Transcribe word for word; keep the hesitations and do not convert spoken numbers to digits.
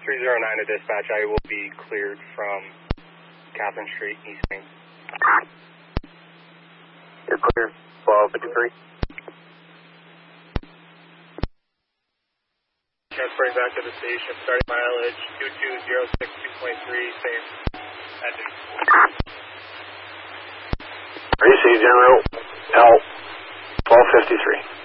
three zero nine to dispatch. I will be cleared from Catherine Street, East Main. You're clear. twelve fifty-three. Transferring back to the station. Starting mileage two two zero six two point three. Same engine. R C General L twelve fifty-three.